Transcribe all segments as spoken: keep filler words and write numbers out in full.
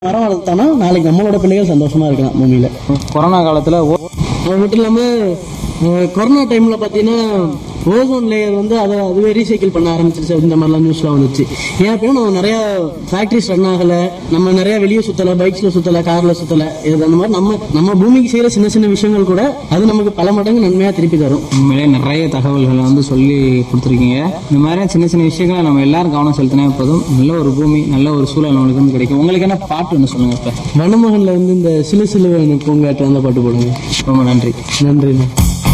மரம் வளர்த்தானா நாளைக்கு நம்மளோட பிள்ளைகள் சந்தோஷமா இருக்கலாம் பூமியில. கொரோனா காலத்தில் அது மட்டும் இல்லாம அஹ், கொரோனா டைம்ல பாத்தீங்கன்னா ஓசோன் லேயர் வந்து அதை அதுவே ரீசைக்கிள் பண்ண ஆரம்பிச்சிருச்சு. இந்த மாதிரிலாம் நியூஸ்லாம் வந்துச்சு. ஏன் அப்படின்னா நம்ம நிறைய ஃபேக்டரிஸ் ரன் ஆகல, நம்ம நிறைய வெளியே சுத்தல, பைக்ஸ்ல சுத்தல, கார்ல சுத்தல. இது அந்த மாதிரி நம்ம நம்ம பூமிக்கு செய்யற சின்ன சின்ன விஷயங்கள் கூட அது நமக்கு பல மடங்கு நன்மையா திருப்பி தரும். உண்மையிலே நிறைய தகவல்களை வந்து சொல்லி கொடுத்துருக்கீங்க. இந்த மாதிரி சின்ன சின்ன விஷயங்களை நம்ம எல்லாரும் கவனம் செலுத்தினா போதும், நல்ல ஒரு பூமி நல்ல ஒரு சூழல் நம்மளுக்கு வந்து கிடைக்கும். உங்களுக்கு என்ன பாட்டு ஒன்று சொல்லுங்க இப்ப. வனமகன்ல வந்து இந்த சிலு சிலுவை பூங்காற்று அந்த பாட்டு போடுங்க. ரொம்ப நன்றி. நன்றிண்ணா.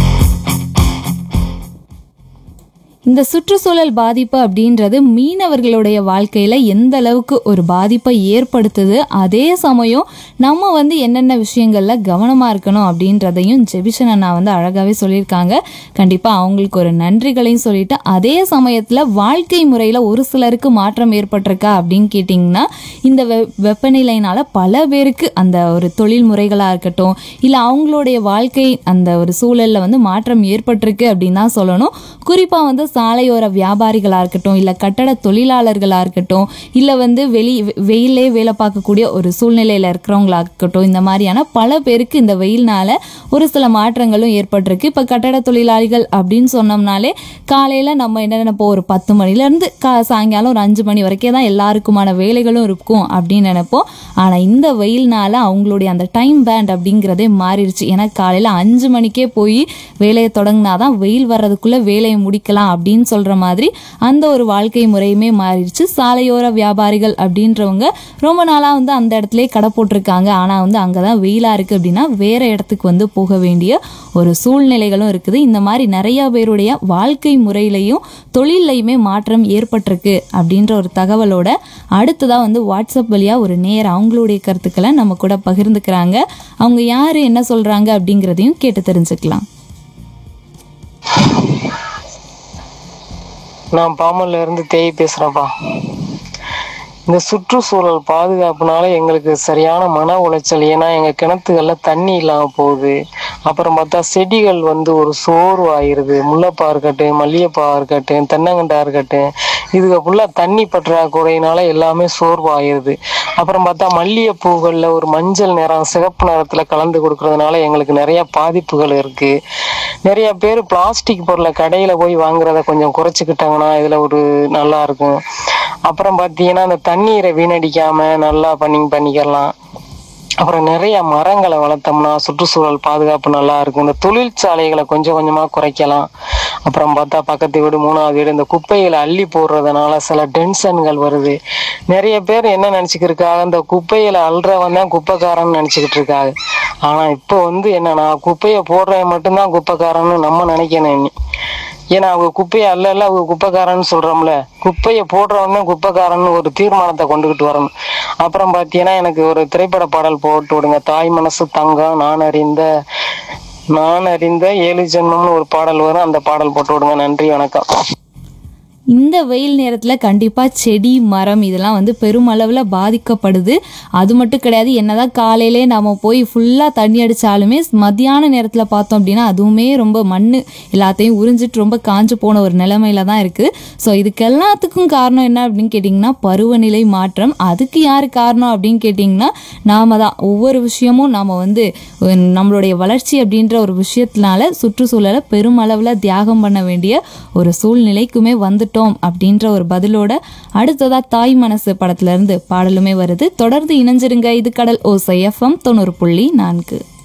இந்த சுற்றுச்சூழல் பாதிப்பு அப்படின்றது மீனவர்களுடைய வாழ்க்கையில எந்த அளவுக்கு ஒரு பாதிப்பை ஏற்படுத்துது, அதே சமயம் நம்ம வந்து என்னென்ன விஷயங்கள்ல கவனமா இருக்கணும் அப்படின்றதையும் ஜெபிஷன் அண்ணா வந்து அழகாவே சொல்லியிருக்காங்க. கண்டிப்பா அவங்களுக்கு ஒரு நன்றிகளையும் சொல்லிட்டு, அதே சமயத்துல வாழ்க்கை முறையில ஒரு சிலருக்கு மாற்றம் ஏற்பட்டிருக்கா அப்படின்னு கேட்டிங்கன்னா, இந்த வெ வெப்பநிலையினால பல பேருக்கு அந்த ஒரு தொழில் முறைகளா இருக்கட்டும், இல்ல அவங்களுடைய வாழ்க்கை அந்த ஒரு சூழல்ல வந்து மாற்றம் ஏற்பட்டிருக்கு அப்படின்னு தான் சொல்லணும். குறிப்பா வந்து சாலையோர வியாபாரிகளா இருக்கட்டும், இல்ல கட்டட தொழிலாளர்களா இருக்கட்டும், இல்ல வந்து வெளி வெயிலே வேலை பார்க்கக்கூடிய ஒரு சூழ்நிலையில இருக்கிறவங்களா இருக்கட்டும், இந்த மாதிரியான பல பேருக்கு இந்த வெயில்னால ஒரு சில மாற்றங்களும் ஏற்பட்டிருக்கு. இப்ப கட்டட தொழிலாளிகள் அப்படின்னு சொன்னோம்னாலே காலையில நம்ம என்ன நினைப்போம், ஒரு பத்து மணில இருந்து கா சாயங்காலம் ஒரு அஞ்சு மணி வரைக்கும் தான் எல்லாருக்குமான வேலைகளும் இருக்கும் அப்படின்னு நினைப்போம். ஆனா இந்த வெயில்னால அவங்களுடைய அந்த டைம் பேண்ட் அப்படிங்கிறதே மாறிடுச்சு. ஏன்னா காலையில அஞ்சு மணிக்கே போய் வேலையை தொடங்கினாதான் வெயில் வர்றதுக்குள்ள வேலையை முடிக்கலாம் அப்படின்னு சொல்ற மாதிரி அந்த ஒரு வாழ்க்கை முறையுமே மாறிடுச்சு. சாலையோர வியாபாரிகள் அப்படின்றவங்க ரொம்ப நாளா வந்து அந்த இடத்துல கடை போட்டிருக்காங்க. ஆனா வந்து அங்கதான் வெயிலா இருக்கு அப்படின்னா வேற இடத்துக்கு வந்து போக வேண்டிய ஒரு சூழ்நிலைகளும் இருக்குது. இந்த மாதிரி நிறைய பேருடைய வாழ்க்கை முறையிலையும் தொழிலையுமே மாற்றம் ஏற்பட்டிருக்கு அப்படின்ற ஒரு தகவலோட அடுத்ததா வந்து வாட்ஸ்அப் வழியா ஒரு நேர் அவங்களுடைய கருத்துக்களை நம்ம கூட பகிர்ந்துக்கிறாங்க. அவங்க யாரு என்ன சொல்றாங்க அப்படிங்கிறதையும் கேட்டு தெரிஞ்சுக்கலாம். நான் பாமல்ல இருந்து தேய் பேசுறேன்ப்பா. இந்த சுற்றுச்சூழல் பாதுகாப்புனால எங்களுக்கு சரியான மன உளைச்சல். ஏன்னா எங்க கிணத்துகள்ல தண்ணி இல்லாம போகுது. அப்புறம் பார்த்தா செடிகள் வந்து ஒரு சோர்வு ஆயிருது. முல்லைப்பா இருக்கட்டும், மல்லிகைப்பா இருக்கட்டும், தென்னங்கண்டா இருக்கட்டும், இதுக்கு ஃபுல்லா தண்ணி பற்றாக்குறையினால எல்லாமே சோர்வு ஆயிருது. அப்புறம் பார்த்தா மல்லிகைப்பூகள்ல ஒரு மஞ்சள் நிறம் சிகப்பு நிறத்துல கலந்து கொடுக்கறதுனால எங்களுக்கு நிறைய பாதிப்புகள் இருக்கு. நிறைய பேர் பிளாஸ்டிக் பொருளை கடையில போய் வாங்குறத கொஞ்சம் குறைச்சிக்கிட்டாங்கன்னா இதுல ஒரு நல்லா இருக்கும். அப்புறம் பார்த்தீங்கன்னா அந்த தண்ணீரை வீணடிக்காம நல்லா பண்ணி பண்ணிக்கலாம். அப்புறம் நிறைய மரங்களை வளர்த்தோம்னா சுற்றுச்சூழல் பாதுகாப்பு நல்லா இருக்கும். இந்த தொழிற்சாலைகளை கொஞ்சம் கொஞ்சமா குறைக்கலாம். அப்புறம் பார்த்தா பக்கத்து வீடு மூணாவது வீடு இந்த குப்பைகளை அள்ளி போடுறதுனால சில டென்ஷன்கள் வருது. நிறைய பேர் என்ன நினைச்சுக்கிட்டு இருக்காங்க, இந்த குப்பைகளை அள்ளுறவன் தான் குப்பைக்காரன்னு நினைச்சுக்கிட்டு இருக்காங்க. ஆனா இப்போ வந்து என்னன்னா குப்பையை போடுறவன் மட்டும்தான் குப்பைக்காரன்னு நம்ம நினைக்கணும். ஏன்னா அவங்க குப்பையை அல்ல அல்ல அவங்க குப்பைக்காரன்னு சொல்றோம்ல, குப்பையை போடுறவன்னு குப்பைக்காரன்னு ஒரு தீர்மானத்தை கொண்டுகிட்டு வரணும். அப்புறம் பார்த்தீங்கன்னா எனக்கு ஒரு திரைப்பட பாடல் போட்டு விடுங்க. தாய் மனசு தங்கம் நான் அறிந்த நான் அறிந்த ஏழு ஜென்மம்னு ஒரு பாடல் வரும், அந்த பாடல் போட்டு விடுங்க. நன்றி, வணக்கம். இந்த வெயில் நேரத்தில் கண்டிப்பாக செடி மரம் இதெல்லாம் வந்து பெருமளவில் பாதிக்கப்படுது. அது மட்டும் கிடையாது, என்னதான் காலையிலே நம்ம போய் ஃபுல்லாக தண்ணி அடித்தாலுமே மத்தியான நேரத்தில் பார்த்தோம் அப்படின்னா அதுவுமே ரொம்ப மண் எல்லாத்தையும் உறிஞ்சிட்டு ரொம்ப காஞ்சு போன ஒரு நிலைமையில தான் இருக்குது. ஸோ இதுக்கு எல்லாத்துக்கும் காரணம் என்ன அப்படின்னு கேட்டிங்கன்னா பருவநிலை மாற்றம். அதுக்கு யார் காரணம் அப்படின்னு கேட்டிங்கன்னா நாம தான். ஒவ்வொரு விஷயமும் நாம் வந்து நம்மளுடைய வளர்ச்சி அப்படின்ற ஒரு விஷயத்தினால சுற்றுச்சூழலை பெருமளவில் தியாகம் பண்ண வேண்டிய ஒரு சூழ்நிலைக்குமே வந்துட்டு அப்படின்ற ஒரு பதிலோட அடுத்ததா தாய் மனசு படத்துல இருந்து பாடலுமே வருது. தொடர்ந்து இணைஞ்சிருங்க. இது கடல் ஓசை எஃப்எம் தொண்ணூறு புள்ளி நான்கு.